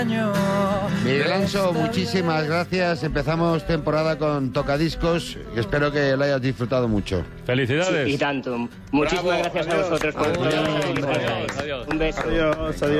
Miguel Anso, muchísimas gracias. Empezamos temporada con Tocadiscos y espero que lo hayas disfrutado mucho. Felicidades. Sí, y tanto. Muchísimas gracias a vosotros por todo. Un beso. Adiós.